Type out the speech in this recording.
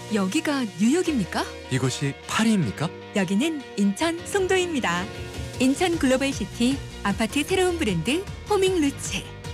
여기가 뉴욕입니까? 이곳이 파리입니까? 여기는 인천 송도입니다. 인천 글로벌시티 아파트 새로운 브랜드 호밍루츠.